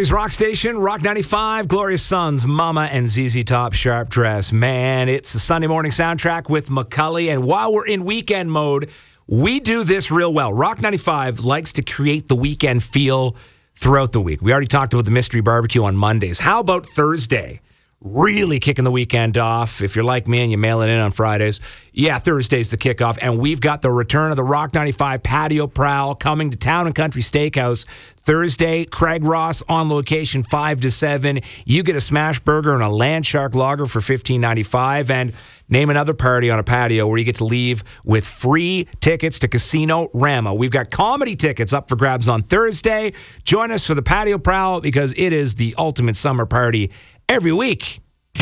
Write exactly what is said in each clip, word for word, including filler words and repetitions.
Barrie's Rock Station, Rock ninety-five, Glorious Sons, Mama and Z Z Top, Sharp Dress. Man, it's the Sunday morning soundtrack with McCully. And while we're in weekend mode, we do this real well. Rock ninety-five likes to create the weekend feel throughout the week. We already talked about the mystery barbecue on Mondays. How about Thursday? Really kicking the weekend off. If you're like me and you mail it in on Fridays, yeah, Thursday's the kickoff. And we've got the return of the Rock ninety-five Patio Prowl coming to Town and Country Steakhouse Thursday. Craig Ross on location, five to seven. You get a smash burger and a Land Shark lager for fifteen ninety-five. And name another party on a patio where you get to leave with free tickets to Casino Rama. We've got comedy tickets up for grabs on Thursday. Join us for the Patio Prowl because it is the ultimate summer party every week.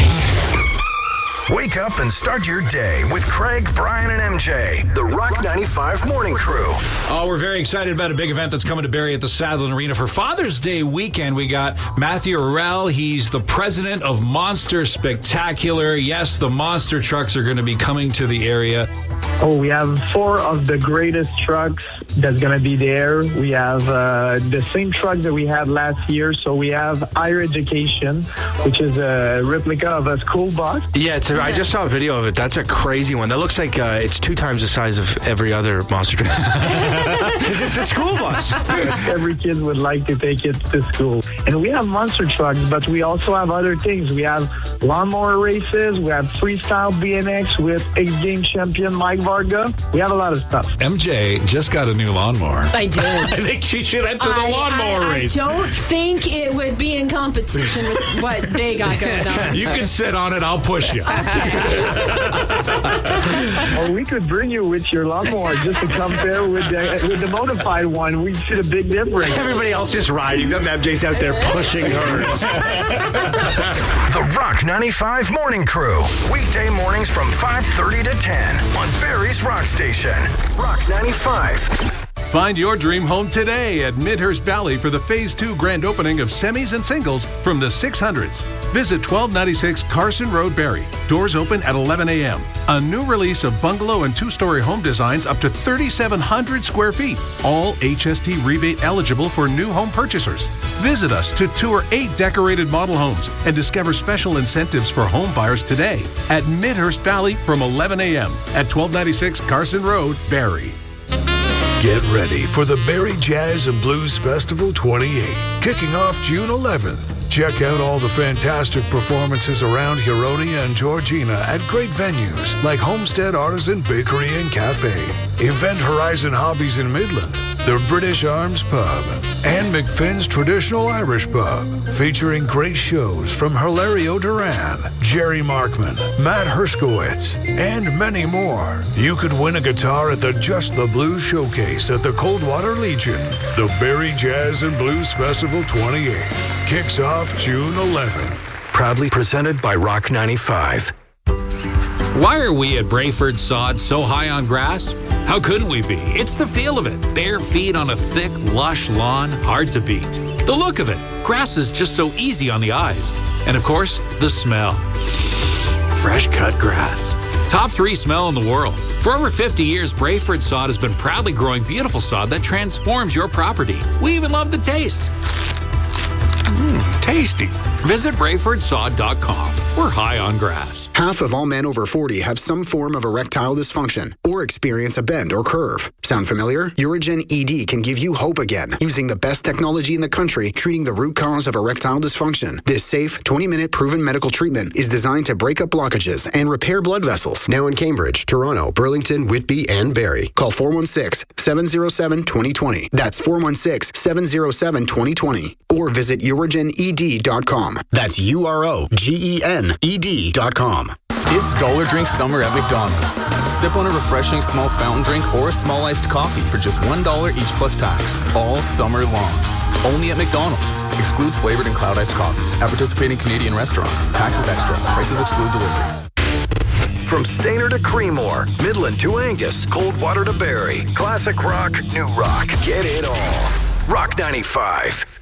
Wake up and start your day with Craig, Brian, and M J, the Rock ninety-five Morning Crew. Oh, we're very excited about a big event that's coming to Barrie at the Sadlon Arena for Father's Day weekend. We got Matthew Arell. He's the president of Monster Spectacular. Yes, the monster trucks are going to be coming to the area. Oh, we have four of the greatest trucks that's going to be there. We have uh, the same truck that we had last year. So we have Higher Education, which is a replica of a school bus. Yeah, it's a, I just saw a video of it. That's a crazy one. That looks like uh, it's two times the size of every other monster truck. Because it's a school bus. Every kid would like to take it to school. And we have monster trucks, but we also have other things. We have lawnmower races. We have freestyle B M X with X-Game champion Mike Varga. We have a lot of stuff. M J just got a new lawnmower. I did. I think she should enter the I, lawnmower I, race. I don't think it would be in competition with what they got going on. You can sit on it. I'll push you. Or we could bring you with your lawnmower just to compare with the, with the modified one. We'd see the big difference. Everybody else just riding them. M J's out there pushing hers. The Rock ninety-five Morning Crew. Weekday mornings from five thirty to ten on Barrie's Rock Station. Rock ninety-five. Find your dream home today at Midhurst Valley for the Phase two grand opening of semis and singles from the six hundreds. Visit twelve ninety-six Carson Road, Barrie. Doors open at eleven a.m. A new release of bungalow and two-story home designs up to thirty-seven hundred square feet. All H S T rebate eligible for new home purchasers. Visit us to tour eight decorated model homes and discover special incentives for home buyers today at Midhurst Valley from eleven a.m. at twelve ninety-six Carson Road, Barrie. Get ready for the Barrie Jazz and Blues Festival twenty-eight, kicking off June eleventh. Check out all the fantastic performances around Huronia and Georgina at great venues like Homestead Artisan Bakery and Cafe, Event Horizon Hobbies in Midland, the British Arms Pub, and McFinn's Traditional Irish Pub, featuring great shows from Hilario Duran, Jerry Markman, Matt Herskowitz, and many more. You could win a guitar at the Just the Blues Showcase at the Coldwater Legion. The Barrie Jazz and Blues Festival twenty-eight kicks off June eleventh. Proudly presented by Rock ninety-five. Why are we at Brayford Sod so high on grass? How couldn't we be? It's the feel of it. Bare feet on a thick, lush lawn, hard to beat. The look of it. Grass is just so easy on the eyes. And of course, the smell. Fresh cut grass. Top three smell in the world. For over fifty years, Brayford Sod has been proudly growing beautiful sod that transforms your property. We even love the taste. Mmm, tasty. Visit Brayford Sod dot com. We're high on grass. Half of all men over forty have some form of erectile dysfunction or experience a bend or curve. Sound familiar? Urigen E D can give you hope again using the best technology in the country treating the root cause of erectile dysfunction. This safe, twenty-minute proven medical treatment is designed to break up blockages and repair blood vessels. Now in Cambridge, Toronto, Burlington, Whitby, and Barrie. Call four one six, seven zero seven, two zero two zero. That's four one six, seven zero seven, two zero two zero. Or visit urigen e d dot com. That's U R O G E N E D dot com. It's Dollar Drink Summer at McDonald's. Sip on a refreshing small fountain drink or a small iced coffee for just one dollar each plus tax, all summer long. Only at McDonald's. Excludes flavored and cloud iced coffees at participating Canadian restaurants. Taxes extra. Prices exclude delivery. From Stayner to Creemore, Midland to Angus, Coldwater to Barrie, classic rock, new rock. Get it all. Rock ninety-five.